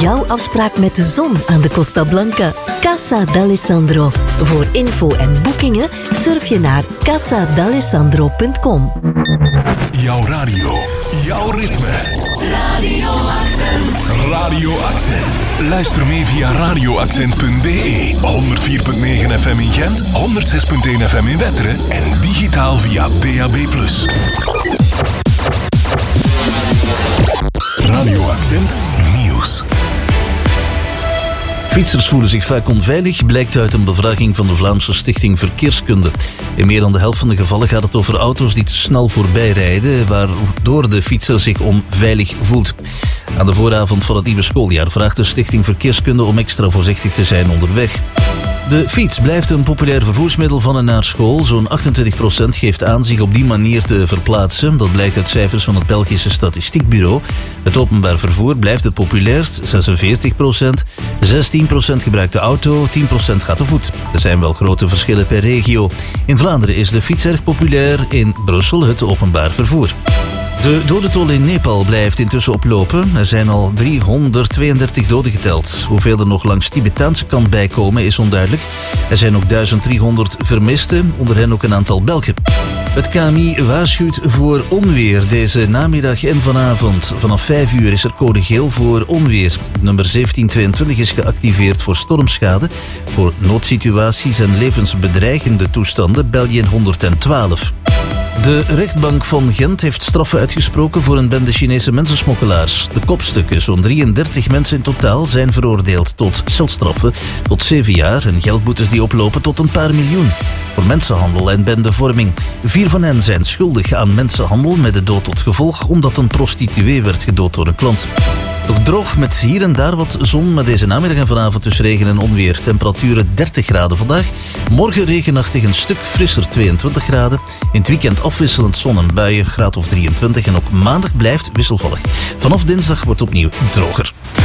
jouw afspraak met de zon aan de Costa Blanca. Casa d'Alessandro. Voor info en boekingen surf je naar casadalessandro.com. Jouw radio, jouw ritme. Radio Accent. Radio Accent. Luister mee via radioaccent.be. 104.9 FM in Gent, 106.1 FM in Wetteren en digitaal via DAB+. Radio Accent Nieuws. Fietsers voelen zich vaak onveilig, blijkt uit een bevraging van de Vlaamse Stichting Verkeerskunde. In meer dan de helft van de gevallen gaat het over auto's die te snel voorbij rijden, waardoor de fietser zich onveilig voelt. Aan de vooravond van het nieuwe schooljaar vraagt de Stichting Verkeerskunde om extra voorzichtig te zijn onderweg. De fiets blijft een populair vervoersmiddel van en naar school. Zo'n 28% geeft aan zich op die manier te verplaatsen. Dat blijkt uit cijfers van het Belgische Statistiekbureau. Het openbaar vervoer blijft het populairst, 46%. 16% gebruikt de auto, 10% gaat te voet. Er zijn wel grote verschillen per regio. In Vlaanderen is de fiets erg populair, in Brussel het openbaar vervoer. De dodental in Nepal blijft intussen oplopen. Er zijn al 332 doden geteld. Hoeveel er nog langs Tibetaanse kant bijkomen is onduidelijk. Er zijn ook 1300 vermisten, onder hen ook een aantal Belgen. Het KMI waarschuwt voor onweer deze namiddag en vanavond. Vanaf 5 uur is er code geel voor onweer. Nummer 1722 is geactiveerd voor stormschade. Voor noodsituaties en levensbedreigende toestanden bel je 112. De rechtbank van Gent heeft straffen uitgesproken voor een bende Chinese mensensmokkelaars. De kopstukken, zo'n 33 mensen in totaal, zijn veroordeeld tot celstraffen tot 7 jaar en geldboetes die oplopen tot een paar miljoen. Voor mensenhandel en bendevorming. 4 van hen zijn schuldig aan mensenhandel met de dood tot gevolg, omdat een prostituee werd gedood door een klant. Nog droog met hier en daar wat zon, maar deze namiddag en vanavond dus regen en onweer. Temperaturen 30 graden vandaag. Morgen regenachtig een stuk frisser, 22 graden. In het weekend afwisselend zon en buien, graad of 23. En ook maandag blijft wisselvallig. Vanaf dinsdag wordt opnieuw droger.